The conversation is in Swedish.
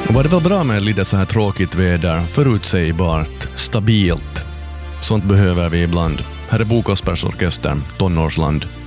Var det väl bra med lite så här tråkigt väder, förutsägbart, stabilt. Sånt behöver vi ibland. Här är Bokospersorkestern, Tonårsland.